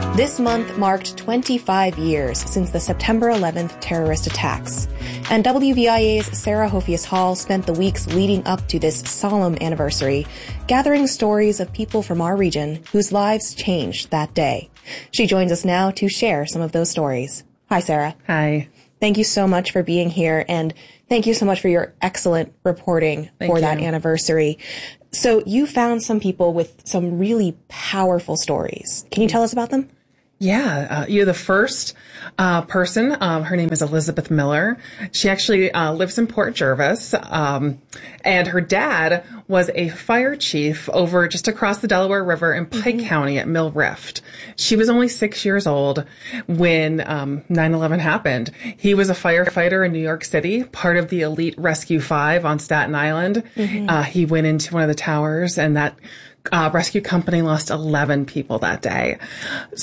This month marked 25 years since the September 11th terrorist attacks, and WVIA's Sarah Hofius Hall spent the weeks leading up to this solemn anniversary gathering stories of people from our region whose lives changed that day. She joins us now to share some of those stories. Hi, Sarah. Hi. Thank you so much for being here, and thank you so much for your excellent reporting for that anniversary. So you found some people with some really powerful stories. Can you tell us about them? Yeah, you're the first person. Her name is Elizabeth Miller. She actually lives in Port Jervis, and her dad was a fire chief over just across the Delaware River in Pike County at Mill Rift. She was only 6 years old when 9/11 happened. He was a firefighter in New York City, part of the Elite Rescue 5 on Staten Island. He went into one of the towers, and that rescue company lost 11 people that day.